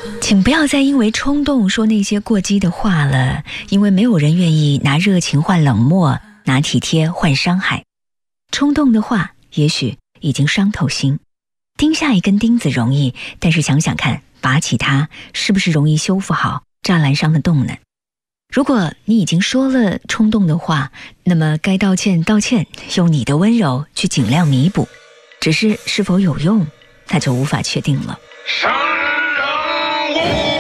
请不要再因为冲动说那些过激的话了，因为没有人愿意拿热情换冷漠，拿体贴换伤害。冲动的话也许已经伤透心，钉下一根钉子容易，但是想想看，拔起它是不是容易修复好栅栏上的洞呢？如果你已经说了冲动的话，那么该道歉道歉，用你的温柔去尽量弥补，只是是否有用，那就无法确定了。 山人物